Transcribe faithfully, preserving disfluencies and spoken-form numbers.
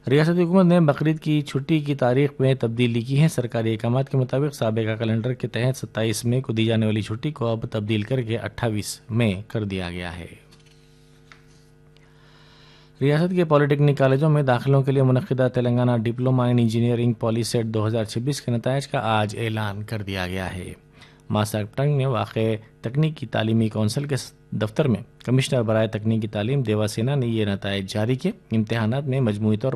रियासती हुकूमत ने बकरीद की छुट्टी की तारीख में तब्दीली की है। सरकारी अहकामात के मुताबिक साबिका कैलेंडर के तहत सत्ताईस मई को दी जाने वाली छुट्टी को अब तब्दील करके अट्ठाईस मई कर दिया गया है। रियासत के पॉलिटेक्निक कॉलेजों में दाखिलों के लिए मुनक्किदा Telangana diploma in engineering polyset दो हज़ार छब्बीस के नतायज का आज ऐलान कर दिया गया है। मासाकटंग में वाक़ तकनीकी तालीमी कौंसिल के दफ्तर में कमिश्नर बराए तकनीकी तालीम देवासेना ने ये नतायज जारी किए। इम्तहानात में मजमूई तौर